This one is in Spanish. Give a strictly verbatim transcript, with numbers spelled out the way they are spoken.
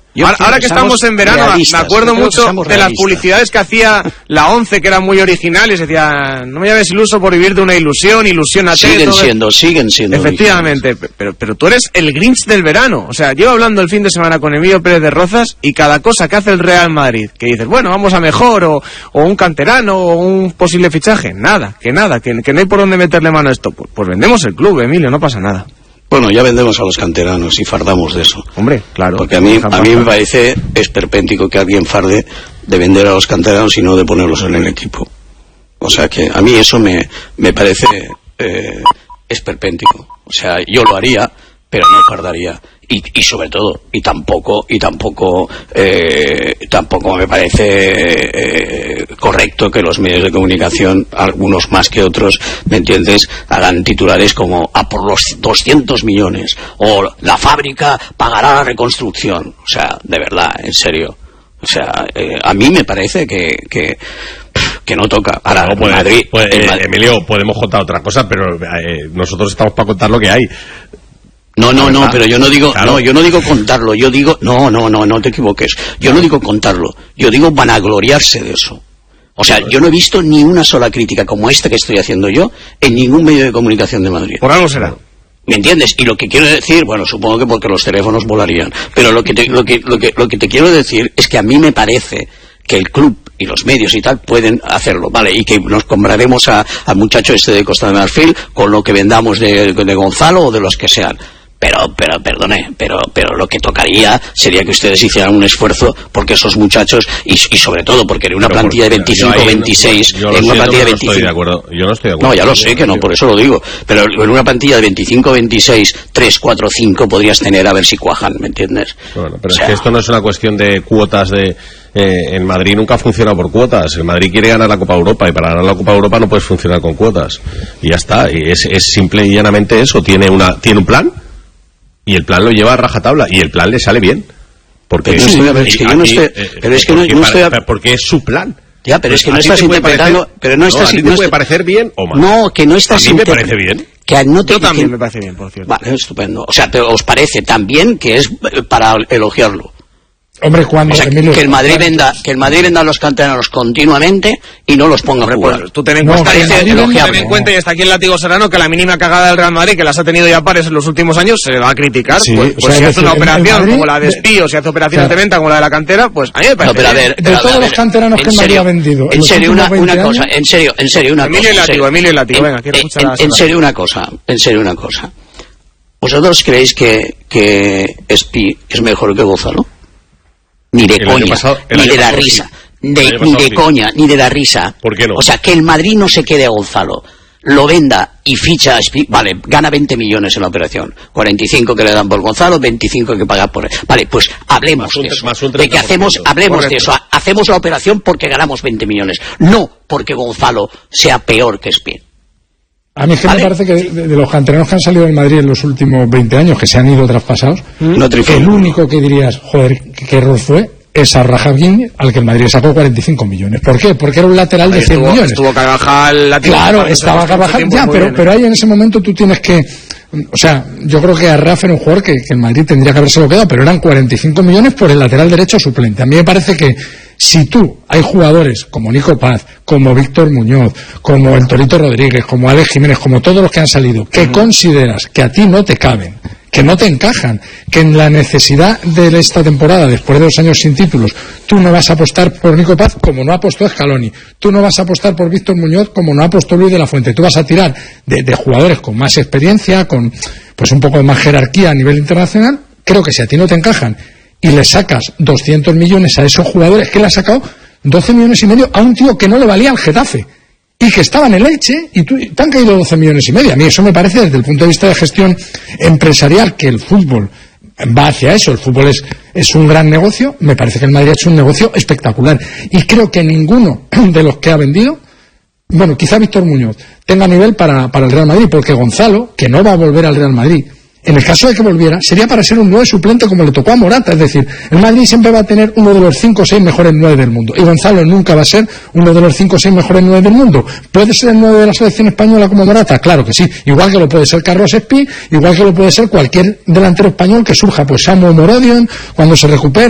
Yo ahora, ahora que estamos en verano, realistas. me acuerdo mucho de las publicidades que hacía la ONCE, que eran muy originales, decía, no me llames iluso por vivir de una ilusión, ilusiónate. Siguen siendo, siguen siendo. Efectivamente, pero, pero tú eres el Grinch del verano. O sea, llevo hablando el fin de semana con Emilio Pérez de Rozas y cada cosa que hace el Real Madrid, que dices, bueno, vamos a mejor, o, o un canterano, o un posible fichaje, nada, que nada, que, que no hay por dónde meterle mano a esto. Pues, pues vendemos el club, Emilio, no pasa nada. Bueno, ya vendemos a los canteranos y fardamos de eso. Hombre, claro. Porque a mí, a mí me parece esperpéntico que alguien farde de vender a los canteranos y no de ponerlos en el equipo. O sea que a mí eso me, me parece eh, esperpéntico. O sea, yo lo haría, pero no fardaría. Y, y sobre todo, y tampoco, y tampoco, eh, tampoco me parece eh, correcto que los medios de comunicación, algunos más que otros, ¿me entiendes?, hagan titulares como a por los doscientos millones o la fábrica pagará la reconstrucción. O sea, de verdad, en serio. O sea, eh, a mí me parece que, que que no toca. Ahora, no, puede, Madrid, puede, el eh, Madrid. Emilio, podemos contar otra cosa, pero eh, nosotros estamos para contar lo que hay. No, no, no, pero yo no digo, claro. no, yo no digo contarlo, yo digo, no, no, no, no te equivoques. Yo no digo contarlo, yo digo vanagloriarse de eso. O sea, yo no he visto ni una sola crítica como esta que estoy haciendo yo en ningún medio de comunicación de Madrid. Por algo será. ¿Me entiendes? Y lo que quiero decir, bueno, supongo que porque los teléfonos volarían, pero lo que te, lo que, lo que, lo que te quiero decir es que a mí me parece que el club y los medios y tal pueden hacerlo, ¿vale? Y que nos compraremos a, al muchacho este de Costa de Marfil con lo que vendamos de, de Gonzalo o de los que sean. Pero, pero, perdone, pero, pero lo que tocaría sería que ustedes hicieran un esfuerzo porque esos muchachos, y, y sobre todo porque en una pero plantilla por, de veinticinco, veintiséis, yo, yo en una siento, plantilla de veinticinco, no estoy de acuerdo, yo no estoy de acuerdo. No, ya lo sé que no, por eso lo digo, pero en una plantilla de veinticinco, veintiséis, tres, cuatro, cinco podrías tener a ver si cuajan, ¿me entiendes? Bueno, pero o sea, es que esto no es una cuestión de cuotas de... Eh, en Madrid nunca ha funcionado por cuotas. El Madrid quiere ganar la Copa Europa y para ganar la Copa Europa no puedes funcionar con cuotas. Y ya está, y es, es simple y llanamente eso. Tiene una, tiene un plan y el plan lo lleva a rajatabla y el plan le sale bien. Porque pero, es, sí, es que yo no estoy, eh, pero es que no, no estoy a... porque es su plan. Ya, pero es que no estás interpretando, parecer, pero no estás, no, a ti te no puede est... parecer bien o mal. No, que no estás. A mí me parece bien. Que no te... Yo también que... me parece bien, por cierto. Vale, estupendo. O sea, pero os parece tan bien que es para elogiarlo. Hombre, cuando o sea, Emilio, que el Madrid venda, que el Madrid venda a los canteranos continuamente y no los ponga a jugar. Pues, tú ten en no, cuenta, que dice, ten ten en cuenta y está aquí el látigo serrano que la mínima cagada del Real Madrid que las ha tenido ya pares en los últimos años se va a criticar. Sí, pues, o pues sea, si hace decir, una operación Madrid, como la de Espío, si hace operaciones claro. de venta como la de la cantera, pues a mí me parece. No, pero a ver, de pero, todos a ver, los canteranos que el Madrid ha vendido. En serio, una, una cosa, en serio, en serio, una Emilio cosa. Y látigo, Emilio y látigo, venga, quiero en, escuchar en, a en serio una cosa, en serio una cosa. ¿Vosotros creéis que, que Espí es mejor que Gonzalo? Ni de el coña, pasado, ni de la pasado, risa, sí. de, ni de sí. coña, ni de la risa. ¿Por qué no? O sea, que el Madrid no se quede a Gonzalo, lo venda y ficha a Espí, vale, gana veinte millones en la operación, cuarenta y cinco que le dan por Gonzalo, veinticinco que paga por él. Vale, pues hablemos un, de eso, un de que hacemos, hablemos correcto. de eso, hacemos la operación porque ganamos veinte millones, no porque Gonzalo sea peor que Espí. A mí es que ¿Vale? me parece que de, de los canteranos que han salido del Madrid en los últimos veinte años, que se han ido traspasados, No el único que dirías, joder, qué, qué error fue, es a Rajavín, al que el Madrid sacó cuarenta y cinco millones. ¿Por qué? Porque era un lateral de cien estuvo, millones. Estuvo Carvajal, látigo, Claro, estaba Carvajal, ya, pero, bien, pero ahí en ese momento tú tienes que... O sea, yo creo que a Rafa era un jugador que, que el Madrid tendría que habérselo quedado, pero eran cuarenta y cinco millones por el lateral derecho suplente. A mí me parece que si tú, hay jugadores como Nico Paz, como Víctor Muñoz, como el Torito Rodríguez, como Alex Jiménez, como todos los que han salido, que uh-huh. consideras que a ti no te caben, que no te encajan, que en la necesidad de esta temporada, después de dos años sin títulos, tú no vas a apostar por Nico Paz como no apostó Scaloni, tú no vas a apostar por Víctor Muñoz como no apostó Luis de la Fuente, tú vas a tirar de, de jugadores con más experiencia, con pues un poco de más jerarquía a nivel internacional. Creo que si a ti no te encajan y le sacas doscientos millones a esos jugadores, que le has sacado doce millones y medio a un tío que no le valía al Getafe y que estaba en el Elche y tú, te han caído doce millones y medio. A mí eso me parece, desde el punto de vista de gestión empresarial, que el fútbol va hacia eso, el fútbol es, es un gran negocio, me parece que el Madrid ha hecho un negocio espectacular y creo que ninguno de los que ha vendido, bueno, quizá Víctor Muñoz tenga nivel para, para el Real Madrid, porque Gonzalo, que no va a volver al Real Madrid, en el caso de que volviera, sería para ser un nueve suplente como le tocó a Morata. Es decir, el Madrid siempre va a tener uno de los cinco o seis mejores nueve del mundo. Y Gonzalo nunca va a ser uno de los cinco o seis mejores nueve del mundo. ¿Puede ser el nueve de la selección española como Morata? Claro que sí. Igual que lo puede ser Carlos Espí, igual que lo puede ser cualquier delantero español que surja. Pues Samu Morodion, cuando se recupera.